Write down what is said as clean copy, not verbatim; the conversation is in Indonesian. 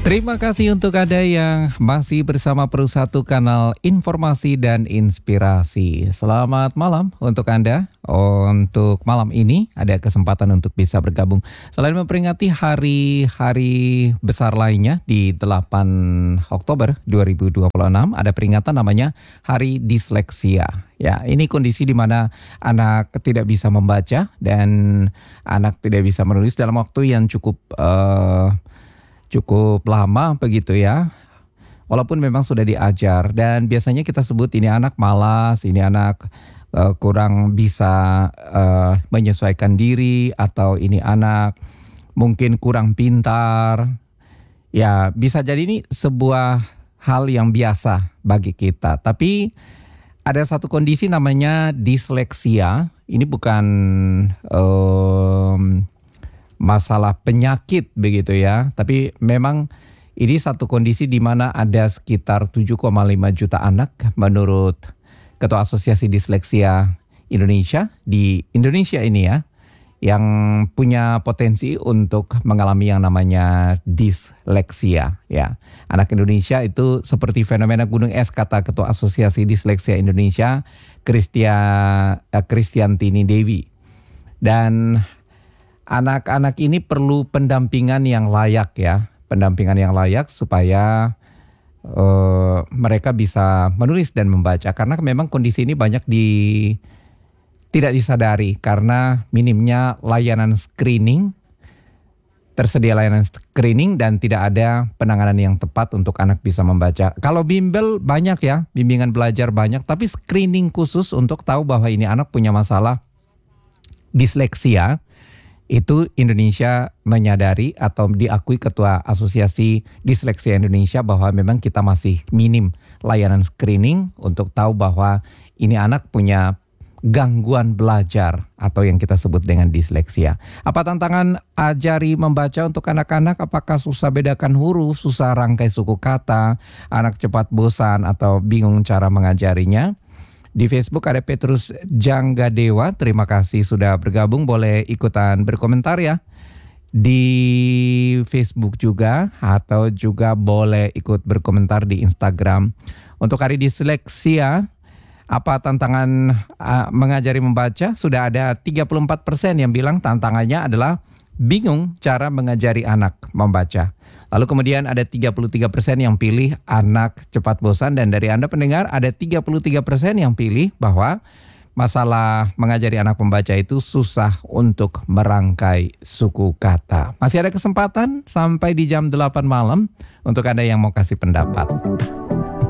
Terima kasih untuk Anda yang masih bersama Perussatu Kanal Informasi dan Inspirasi. Selamat malam untuk Anda. Untuk malam ini ada kesempatan untuk bisa bergabung. Selain memperingati hari-hari besar lainnya di 8 Oktober 2026, ada peringatan namanya Hari Disleksia. Ya, ini kondisi di mana anak tidak bisa membaca dan anak tidak bisa menulis dalam waktu yang cukup lama begitu ya. Walaupun memang sudah diajar dan biasanya kita sebut ini anak malas, ini anak kurang bisa menyesuaikan diri, atau ini anak mungkin kurang pintar. Ya, bisa jadi ini sebuah hal yang biasa bagi kita. Tapi ada satu kondisi namanya disleksia. Ini bukan masalah penyakit begitu ya, tapi memang ini satu kondisi di mana ada sekitar 7,5 juta anak menurut Ketua Asosiasi Disleksia Indonesia di Indonesia ini ya, yang punya potensi untuk mengalami yang namanya disleksia ya. Anak Indonesia itu seperti fenomena gunung es, kata Ketua Asosiasi Disleksia Indonesia Kristiantini Dewi. Dan anak-anak ini perlu pendampingan yang layak ya, pendampingan yang layak supaya mereka bisa menulis dan membaca. Karena memang kondisi ini banyak tidak disadari karena minimnya layanan screening, tersedia layanan screening dan tidak ada penanganan yang tepat untuk anak bisa membaca. Kalau bimbel banyak ya, bimbingan belajar banyak, tapi screening khusus untuk tahu bahwa ini anak punya masalah disleksia, itu Indonesia menyadari atau diakui Ketua Asosiasi Disleksia Indonesia bahwa memang kita masih minim layanan screening untuk tahu bahwa ini anak punya gangguan belajar atau yang kita sebut dengan disleksia. Apa tantangan ajari membaca untuk anak-anak? Apakah susah bedakan huruf, susah rangkai suku kata, anak cepat bosan atau bingung cara mengajarinya? Di Facebook ada Petrus Janggadewa, terima kasih sudah bergabung, boleh ikutan berkomentar ya. Di Facebook juga, atau juga boleh ikut berkomentar di Instagram. Untuk hari disleksia, apa tantangan mengajari membaca? Sudah ada 34% yang bilang tantangannya adalah bingung cara mengajari anak membaca. Lalu kemudian ada 33% yang pilih anak cepat bosan, dan dari Anda pendengar ada 33% yang pilih bahwa masalah mengajari anak membaca itu susah untuk merangkai suku kata. Masih ada kesempatan sampai di jam 8 malam untuk Anda yang mau kasih pendapat.